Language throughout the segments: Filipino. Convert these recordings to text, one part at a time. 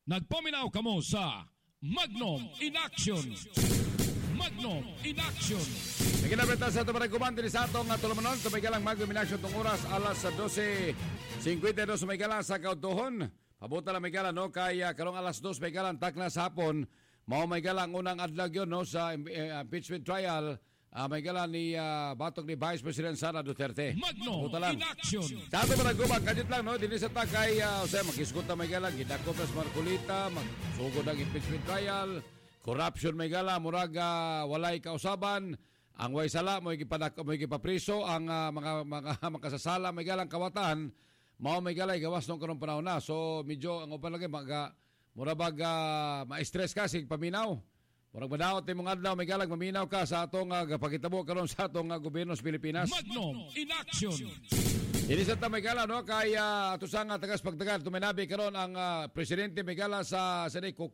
Nagpaminaw kamo sa Magnum in Action. Magnum in Action. Naginabita sa ito kumante ni sa atong tulumanon. Tumigalang Magnum in Action itong oras alas 12:52 sumigalang sa kautuhon. Pabuta lang migalang no kaya karong alas 2 migalang takna sa hapon. Mao migalang unang adlaw yun no sa impeachment trial. May galan ni batok ni Vice President Sara Duterte. Magnum in Action. Sa ato ba nagubag, kadit lang, no? Dili sa takay, makisgot na may galan, gidako pas Marcolita, magsugod ang impeachment trial, corruption may galan, murag walay kausaban, ang way sala, mo ikipapriso, ang mga makasasala may galang kawatan, mao may galay, gawas nung karong panahon na. So, medyo, ang upan lagi, murabag ma-stress ka, sig paminaw. Murag madaot ni mong adlaw, may galag maminaw ka sa atong pagkitabo karon sa atong gobyerno sa Pilipinas. Magnum in Action. Ini sa may gala no kay ato sang tagas pagtagal tuminabi karon ang presidente may gala sa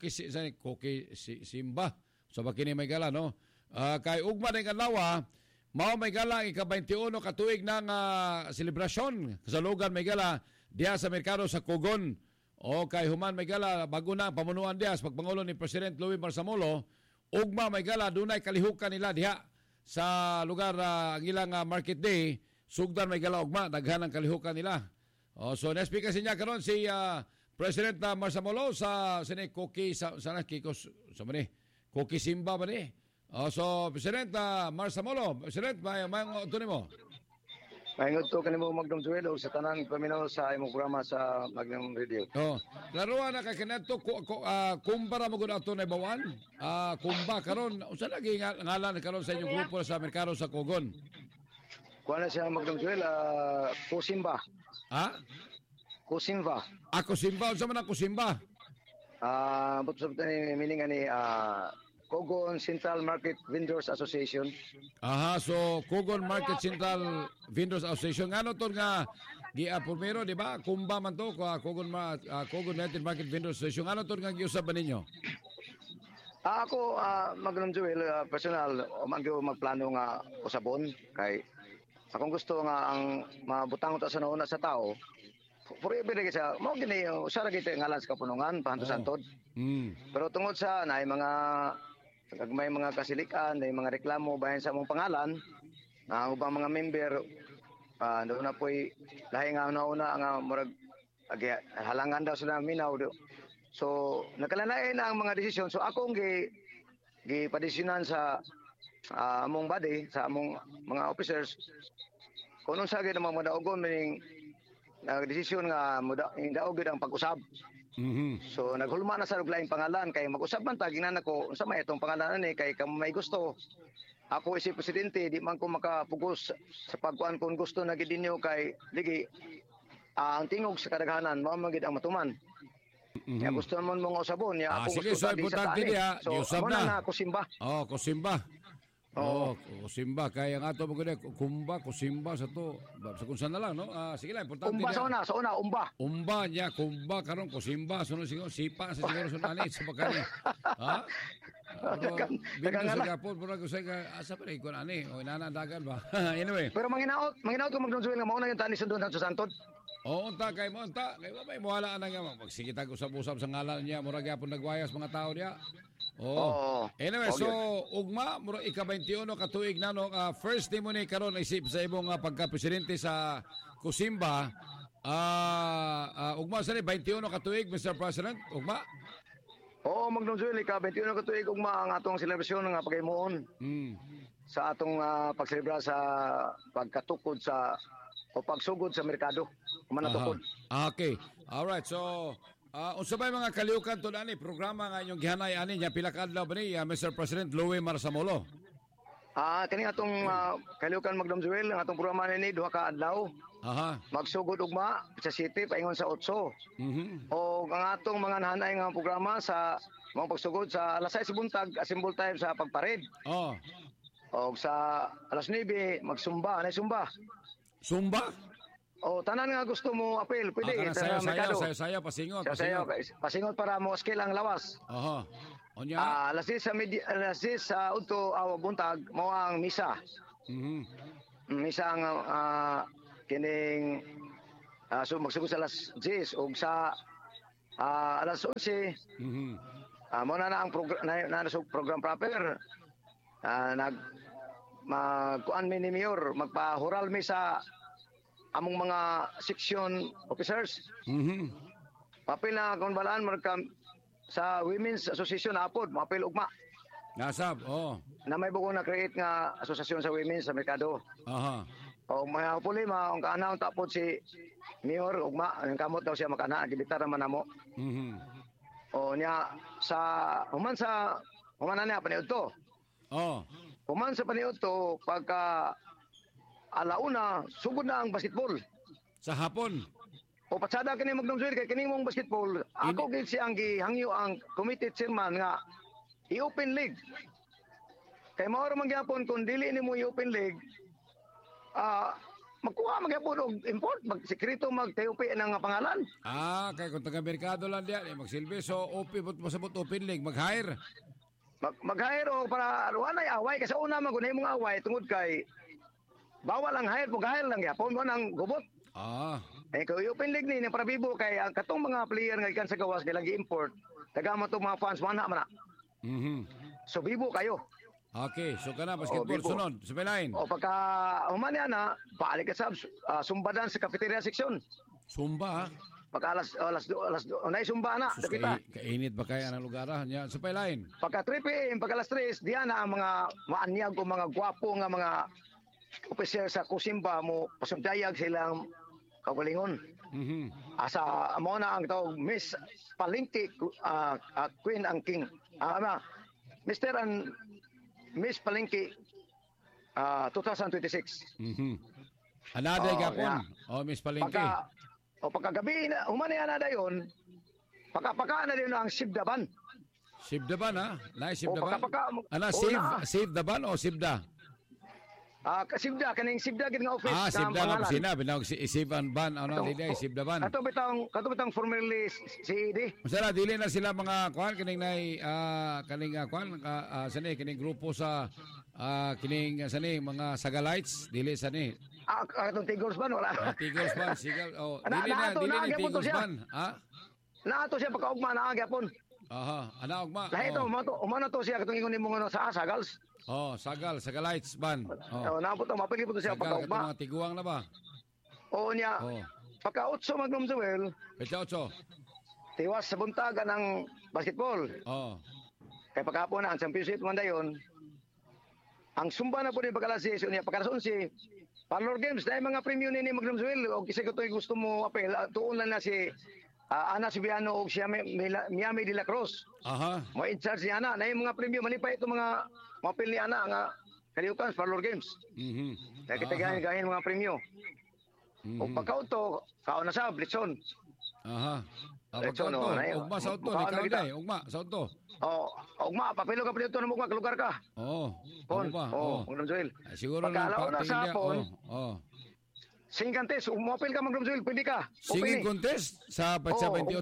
Simba. So bakini may gala no. Kay ugma ning adlaw mao may gala ang ika-21 katuig ng selebrasyon sa lugan may gala diha sa merkado sa Cogon. O kay human may gala bago na pamunuan diha sa pagpangulo ni President Louie Marsamolo. Ugma may gala dunay kalihukan nila diha sa lugar ang ilang market day sugdan may gala ugma daghan ang kalihukan nila. So na-speak kasi niya karon si President Marsamolo sa sini Koki sa Kikos sa mani Koki Simba mani. So President Marsamolo, President may tunin mo. Maingod to kanimo Magnum Joel sa tanan paminaw sa imong programa sa Magnum Radio. Laruan na kay kanadto kumpara mo gud ato na bawan. Kumba karon unsa lagi ngalan karon sa inyong grupo sa merkado sa Cogon? Kuha na siya Magnum Joel Kusimba. Kusimba. Kusimba unsa man ang Kusimba? Buto sa meaning ani Cogon Central Market Vendors Association. So Cogon Market Central Vendors Association. Ano to nga primero, di ba? Kumba man to, Cogon United Market Vendors Association. Ano to nga giusab ninyo? Ako, Magnum Joel, personal, magplano nga usabon. Kay akong gusto nga ang mabutang to sa nauna sa tao. Forever lagi siya, mo gini, usa lagi tayo ngalan sa kapunungan, pahanto-santod. Pero tungod sa may mga kasilikan, may mga reklamo bahin sa mong pangalan, ubang mga member, doon na po'y lahi nga una nga murag halangan daw sila minaw. So, nakalanay na ang mga desisyon. So, akong gipadesisyonan sa among body, sa among mga officers, kung nung sagay na mga madaogon, meaning desisyon nga daogid ang pag-usab. So naghulma na sa laing pangalan kay mag-usab man taginan ako unsa may itong pangalan ni kay kamo may gusto. Ako si presidente di man ko makapugos sa pagkuan kung gusto na gid ninyo kay ligi ang tingog sa kadaghanan mao man gid ang matuman. Ya gusto man mong usabon ya ako sige, gusto so importante diha giusab na. Kusimba. Kusimba. Kusimba kaya nga ato mo kumba kusimba sa to sa kung saan na lang no. Sige lang importante umba sa una umba niya kumba karon kusimba sunod siguro sipa sa siguro sunani sa bakani bigyan sa gapon pura ko sa asa pa rin kun ani o inanadagan ba. Anyway pero manginaot ko magdunsuin nga mao na yung tani sundon sa santod. Unta kay may muhala na nga magsigitag usab-usab sa ngalan niya murag gyapon nagwayas mga tao niya. Anyway, so ugma mura ika-21 katuig na no first day mo ni karon isip sa imong pagka-presidente sa Kusimba. Ugma sa ni 21 katuig Mr. President, ugma. Magnum Joel ika-21 katuig ugma ang atong selebrasyon nga pagaymoon. Sa atong pagselebra sa pagkatukod sa o pagsugod sa merkado. Manatukod. Okay. All right. So unsa ba mga kalihukan to ani programa nga inyong gihanay ani nya pila ka adlaw ba ni Mr. President Louie Marsamolo? Kani atong kalihukan Magnum Joel ang atong programa ni duha ka adlaw. Magsugod ugma sa city paingon sa 8. O ang atong mga nahanay nga programa sa mga pagsugod sa alas 6 buntag assemble time sa pagpared. O sa alas 9 magsumba, anay sumba. Sumba? Tanan nga gusto mo apel, pwede. Sayo, pasingot. Pasingot para mo skill ang lawas. Onya? Alas 6 sa unto buntag, mo ang misa. Misa ang kining so magsugod sa alas 10 o sa alas 11, Mhm. muna na ang program proper. Magkuan mi ni Mayor, magpahural mi sa among mga section officers. Mhm. Papil na kung balaan sa Women's Association apod, mapil ugma. Nasab, Na may buko na create nga asosasyon sa women sa merkado. Aha. O may hapuli ang kaanaw tapod si Mayor ugma, ang kamot daw siya makana, gibitar naman namo. Mhm. O niya human na niya paniud to. Human sa paniud to pagka alauna sugod na ang basketball. Sa hapon. O patsada kini magdumsuil kay kini mong basketball. Ako gid siyang gihangyo ang committee chairman nga i-open league. Kay mao ra man gyapon kung dili nimo i-open league, magkuha magyapon og import, magsekreto mag-TOP nga pangalan. Kay kung taga-merkado lang diyan, magsilbi. So, masabot open league, mag-hire. Mag-hire o para wanay away. Kasi una magunay mong away tungod kay bawal ang hire, mag-hire lang gyapon mo nang gubot. Kung i-open league ni para bibo kay ang katong mga player nga ikan sa gawas nilang gi-import, taga mo mga fans, mana man na. So, bibo kayo. Okay, so ka na, basketball, sunod, sa line. O pagka humani na, paalik ka sa sumbadan sa cafeteria section. Sumba, Pagka alas sumba na, sus, dakita. kainit ba kaya ang lugar? Yan, sa line. Pagka 3 p.m., pagka alas 3, diyan na ang mga maanyag o mga gwapo nga mga officer sa Kusimba mo pasundayag silang kaugalingon. Asa mo na ang tawag Miss Palengke, Queen and King. Mr. and Miss Palengke 2026. Anaday gapon. Miss Palengke. Pagkagabi na humani na dayon. Pagka na din ang Sibdaban. Sibdaban ha? Sibdaban. Save the ban o Sibda? Sibda kaning Sibda gid nga office. Sibda nga kusina binawag si Save and Ban Sibdaban. Kato bitang formerly CED. Masala dili na sila mga kuan kining kining grupo sa kining mga Sagalites dili sani. Katong Tigers Ban wala. Tigers Ban sigal dili na Tigers Ban. Naato siya pagkaugma na gyapon. Ana ugma. Lahi to umano to siya katong ingon nimo sa Sagals. Sagalites Ban. Naapot mapili po to siya pagkaugma. Mga tiguang na ba? Niya. Pagka 8 Magnum Joel. Pagka 8. Tiwas sa buntagan ng basketball. Kay pagkapon na ang championship man dayon. Ang sumba na po ni pagkalas 11 niya pagkalas 11. Parlor Games dahil mga premyo ni Magnum Joel o kasi ko gusto mo apel tuon lang na si Ana Subiano o siya Miami de la Cruz. Mo in charge si Ana na yung mga premyo malipay ito mga mapil ni Ana nga kaliukan Parlor Games. Kaya kita gahin mga premyo. O pagkauto kaon na sa Blitzon. Ugma sa auto, ugma sa auto. Ugma papilo ka pala na mukha lugar ka. Magnum Joel. Siguro na sa hapon. Singing contest, umopil ka Magnum Joel, pwede ka. Singing contest sa Pitsa 28?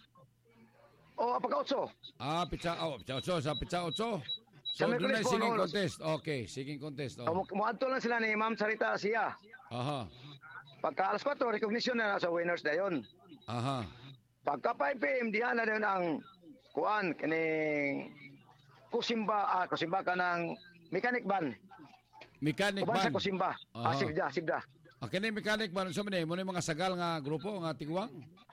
Pagka 8. Pitsa 8 sa Pitsa 8. So doon na singing contest. Okay, singing contest. Muadto lang sila ni Ma'am Sarita siya. Pagka alas 4, recognition na sa winners na yun. Pagka 5 p.m. diyan na din ang kuan kining Kusimba ka ng mechanic ban. Mechanic ban ban sa Kusimba. Sibda. Kining mechanic ban sa man mo ni mga sagal nga grupo nga tiguang.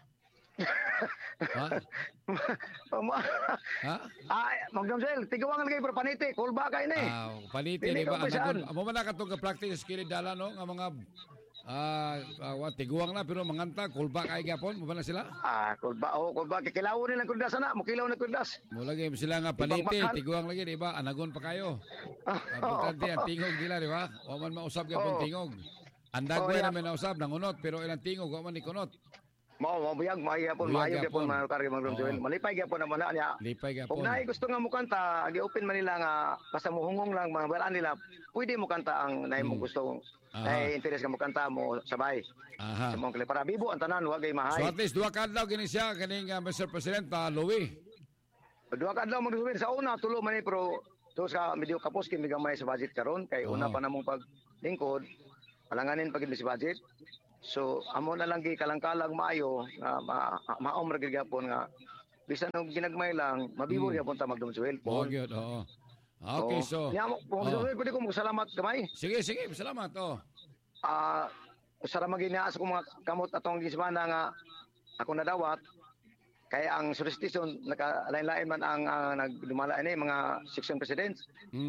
Magnum Joel, tiguang lagi pero paniti, kulba kay ni. Paniti di ba? Amo man nakatong practice kini dala no nga mga tiguang na pero manganta kulba kay gapon mo ba na sila? Kulba kikilaw nilang kundas na, mukilaw na kundas. Mo lagi sila nga paniti, tiguang lagi di ba? Anagon pa kayo. Importante ang tingog nila di ba? Wa man mausab gapon tingog. Andagway namin nausab nangunot pero ilang tingog wa man ikunot. Mabuyag gyapon man karga Magnum Joel. Malipay gyapon naman na niya. Lipay gyapon. Kung naay gusto nga mo kanta, gi-open man nila nga basta muhungong lang mga balaan nila, pwede mo kanta ang naay mo gusto. Ay interes ka mo kanta mo sabay. Sa mong para bibo ang tanan wa gay mahay. So at least duha ka adlaw kini siya kaning Mr. President Louie. Duha ka adlaw Magnum Joel sa una tulo man pero to sa medyo kapos kini gamay sa budget karon kay una pa namong paglingkod. Alanganin pagid sa budget. So amo na lang gi kalang-kalang maayo nga maom ra gyapon nga bisan og ginagmay lang mabibor gyapon ta Magdom Joel Oo, po. gyud, oo. Okay, so Nya mo pwede ko salamat gamay. sige, salamat. Oh. Usara magina sa mga kamot atong gismana nga ako nadawat kaya ang jurisdiction nakalain-lain man ang nagdumala ini mga section presidents.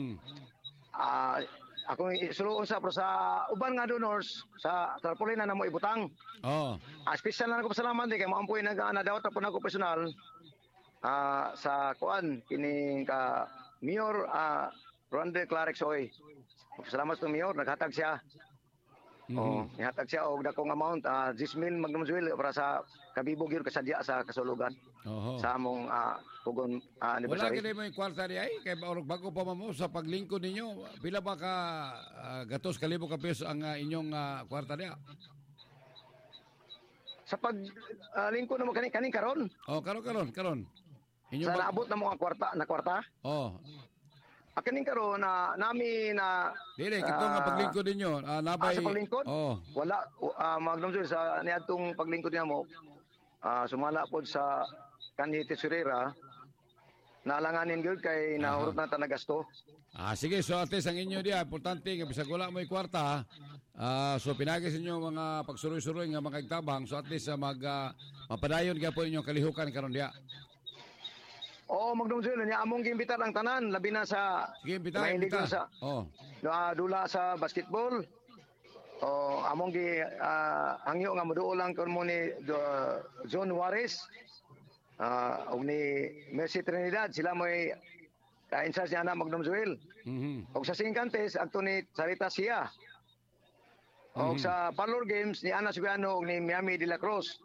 Ako suluon sa uban nga donors sa tarpaulin na mo ibutang. Oh. Special na ako pasalamat kay maampoy nadawat po na ako personal sa kuan kini ka Mayor Ronde Clark Soy. Salamat sa Mayor, naghatag siya. Nihatag siya og dakong amount 10,000 Magdom Joel para sa kabibog yun kasadya sa kasulugan. Sa among pugon Wala anniversary. kini mo yung kwarta di ay kay bago pa mo sa paglingkod ninyo pila ba ka gatos kalibo ka peso ang inyong kwarta diya? Sa paglingkod na mo kaning karon. Oh, karon. Inyo Sa naabot na mga kwarta. Oh. Kaning karon nami na Dili kito nga paglingkod ninyo nabay. sa paglingkod? Oh. Wala Magdom Joel sa niadtong paglingkod niya mo sumala pod sa kanhi tesorera nalanganin gyud kay nahurot na ta na gasto. Sige, so at least ang inyo diya importante nga bisag wala mo kwarta. So pinagis inyo mga pagsuroy-suroy nga mga igtabang so at least mapadayon gyapon inyong kalihukan karon diya. Magdom Joel niya among giimbitar ang tanan labi na sa Sige, imbita. sa dula sa basketball. Among hangyo nga moduol lang kon mo ni John Juarez og ni Mercy Trinidad sila mo'y ka-insas niya na Magdom Joel. Og sa Singkantes agto ni Sarita Sia. Og sa Parlor Games ni Ana Subiano og ni Miami de la Cruz.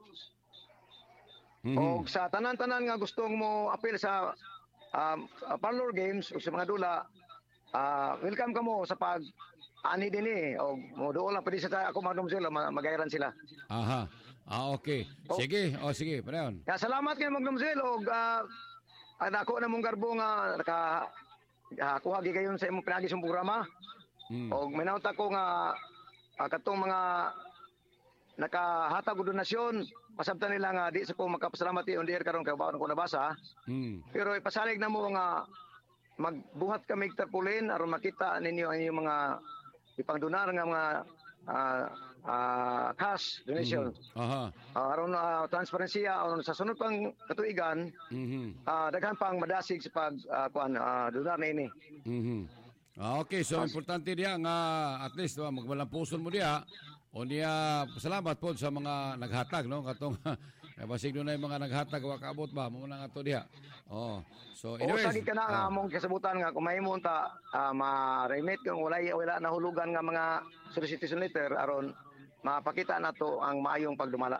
Og sa tanan-tanan nga gustong mo apil sa Parlor Games o sa mga dula welcome kamo sa pag ani dinhi og moduol lang pwede sa ako Magdom Joel magayran sila. Okay. Sige, sige, pareon. Salamat kay Magdom Joel og ako na mong garbo nga kuha gigayon sa imong pinagi sa programa. Og minawta ko nga katong mga nakahatag og donasyon pasabtan nila nga di sa ko makapasalamat on the air karon kay baon ko nabasa. Pero ipasalig na mo nga magbuhat kami tarpaulin aron makita ninyo ang inyong mga ipangdonar nga mga cash donation. Aron transparency aron sa sunod pang katuigan daghan pang madasig sa pag donar niini. Okay, so importante diya nga at least magmalampuson mo diya o niya salamat po sa mga naghatag no katong basig na yung mga naghatag wa kaabot ba mo na nga to diha. So anyways, sagid ka na nga among kasabutan nga kung mahimo ta ma-remit kung wala nahulugan nga mga solicitation letter aron mapakita nato ang maayong pagdumala.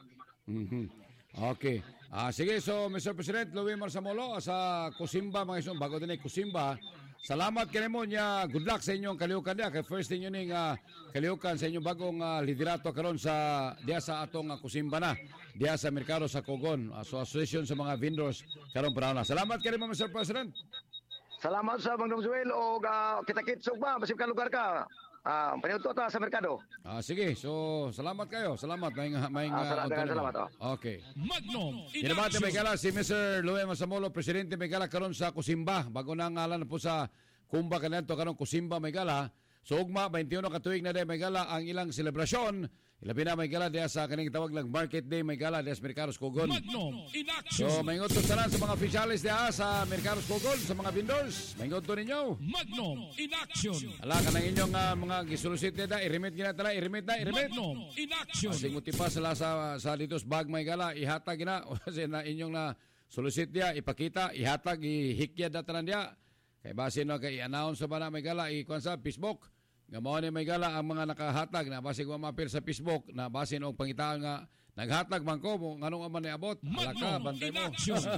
Okay. Sige, so Mr. President Louie Marsamolo sa Kusimba mga isong bago din Kusimba. Salamat kanimo niya. Good luck sa inyong kalihukan diya kay first ninyo ning kalihukan sa inyong bagong liderato karon sa diya sa atong Kusimba na diya sa merkado sa Cogon. So association sa mga vendors karon para na. Salamat kanimo Mr. President. Salamat sa Magdom Joel og kita-kitsog ba basig ka lugar ka. Paniudto ta sa merkado. Sige, so salamat kayo. Salamat salamat. Okay. Magnum Dinabate may gala si Mr. Louie Marsamolo, Presidente may gala karon sa Kusimba. Bago na ngalan po sa Kumba kanento karon Kusimba may gala. So ugma 21 ka tuig na day may gala ang ilang selebrasyon. Ilabi na may gala diya sa kaning tawag lang Market Day may gala diya sa Mercados Cogon. Magnum in action. So maingot to tanan sa mga officials diya sa Mercados Cogon, sa mga vendors. Maingot to ninyo. Magnum in action. Ala kanang inyong mga gisulusit da i-remit gina tala, i-remit. Magnum in action. Sing utipa sala sa ditos bag may gala ihatag gina kasi na inyong na solusit diya ipakita, ihatag ihikyad na tanan diya. Kay base no kay i-announce ba na may gala i-kuan sa Facebook. Nga mao ni may gala ang mga nakahatag na basig wa mapil sa Facebook na base og pangitaon nga naghatag man ko nganong man niabot ala ka bantay mo.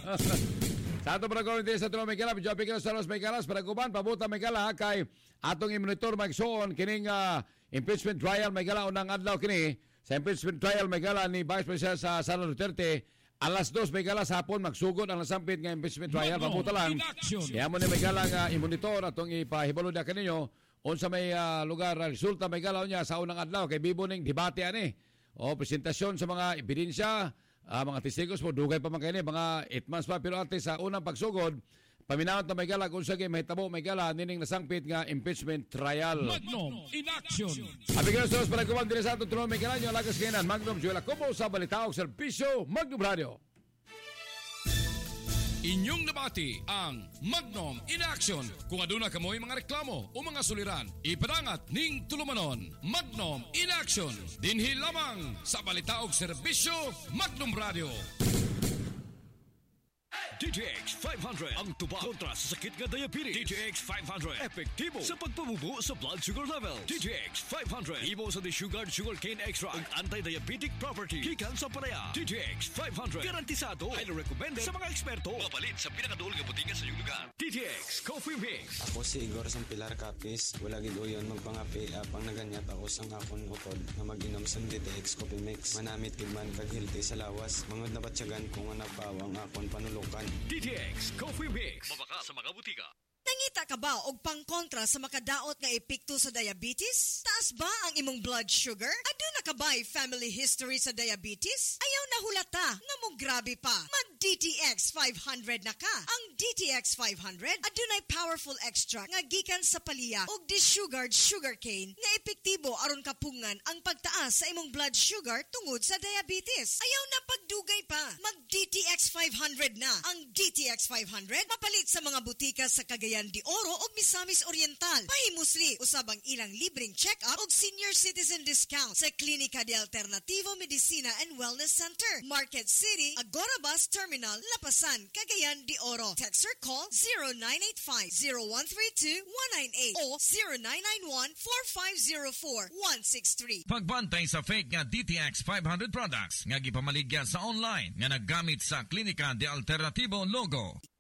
Sa ato para gawin sa tulo may gala bijo pikir sa los may galas para guban pabuta may gala kay atong monitor magsuon kining impeachment trial may gala unang adlaw kini sa impeachment trial may gala ni Vice President sa Sara Duterte. Alas 2 may gala sa hapon magsugod ang nasampit nga impeachment trial pabuta lang. Kaya mo ni may gala nga i-monitor atong ipahibalo da kaninyo unsa may lugar resulta may galaw niya sa unang adlaw kay bibo ning debate ani presentasyon sa mga ebidensya, mga testigos mo, dugay pa man kayo mga 8 months pa, pero ate sa unang pagsugod, paminawat na may gala kung sa mahitabo may gala, nining nasangpit nga impeachment trial. Magnum in action. Amigos, para kumang din sa ato, tulong may gala nyo, alagas kayo Magnum Joel Acobo sa Balitaog Servisyo, Magnum Radio. Inyong nabati ang Magnum in Action. Kung aduna kamoy mga reklamo o mga suliran, ipadangat ning tulumanon. Magnum in Action. Dinhi lamang sa Balitaog Serbisyo, Magnum Radio. DTX 500 ang tuba kontra sa sakit nga diabetes. DTX 500 epektibo sa pagpabubo sa blood sugar level. DTX 500 ibo sa sugar cane extract ug anti-diabetic property gikan sa palaya. DTX 500 garantisado highly recommended sa mga eksperto. Mapalit sa pinakaduol nga butingan sa iyong lugar. DTX Coffee Mix. Ako si Igor Sampilar Capis. Wala gid uyon magpangapi apang naganyat ako sang akon utod na mag-inom sa DTX Coffee Mix. Manamit gid man kag healthy sa lawas. Mangod na batsyagan ko nga napawang akon panulukan. DTX Coffee Mix. Mabaka sa mga butika. Nangita ka ba og pangkontra sa makadaot nga epekto sa diabetes? Taas ba ang imong blood sugar? Aduna ka ba'y family history sa diabetes? Ayaw na hulata nga mo grabe pa. Mag-DTX 500 na ka. Ang DTX 500 adunay powerful extract nga gikan sa palya og desugared sugarcane nga epektibo aron kapungan ang pagtaas sa imong blood sugar tungod sa diabetes. Ayaw na pagdugay pa. Mag-DTX 500 na. Ang DTX 500 mapalit sa mga butika sa Cagayan de Oro ug Misamis Oriental. Pahimusli usab ang ilang libreng check-up ug senior citizen discount sa Klinika de Alternativo Medicina and Wellness Center, Market City, Agora Bus Terminal, Lapasan, Cagayan de Oro. Text or call 0985-0132-198 o 0991-4504-163. Pagbantay sa fake nga DTX 500 products nga gipamaligya sa online nga naggamit sa Klinika de Alternativo logo.